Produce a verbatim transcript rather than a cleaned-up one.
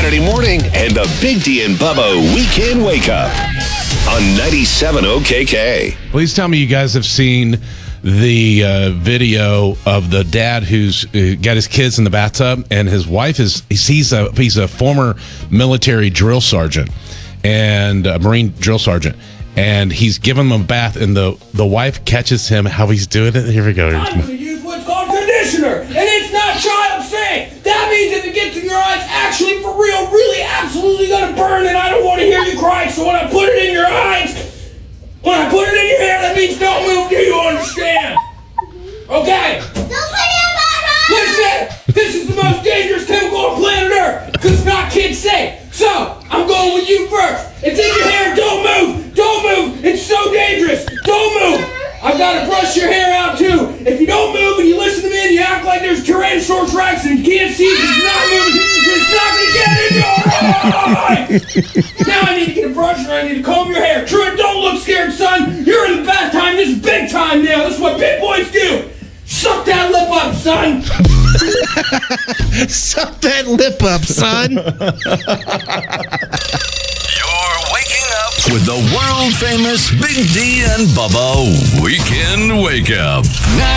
Saturday morning and the Big D and Bubba Weekend Wake Up on ninety-seven O K K. Please tell me you guys have seen the uh, video of the dad who's uh, got his kids in the bathtub, and his wife is he's a he's a former military drill sergeant and a Marine drill sergeant, and he's giving them a bath, and the the wife catches him how he's doing it. Here we go. I'm going to use what's called conditioner, and it's not child safe. That means if it gets in your eyes, actually for real, really, absolutely going to burn, and I don't want to hear you cry. So when I put it in your eyes, when I put it in your hair, that means don't move. Do you understand? Okay. Listen, this is the most dangerous chemical on planet Earth because it's not kid safe. So I'm going with you first. It's in your hair. Don't move. Don't move. It's so dangerous. Don't move. I've got to brush your hair out too. If you don't move and you listen to me and you act like there's Tyrannosaurus Rex and you can't see because you're not moving, it's not going to get in your eyes. Now I need to get a brush and I need to comb your hair. Truett, don't look scared, son. You're in the bath time. This is big time now. This is what big boys do. Suck that lip up, son. Suck that lip up, son. You're waking up with the world famous Big D and Bubba Weekend Wake Up.